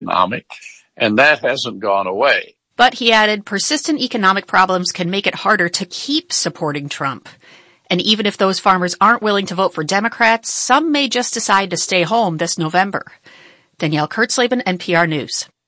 economic, and that hasn't gone away. But he added, persistent economic problems can make it harder to keep supporting Trump. And even if those farmers aren't willing to vote for Democrats, some may just decide to stay home this November. Danielle Kurtzleben, NPR News.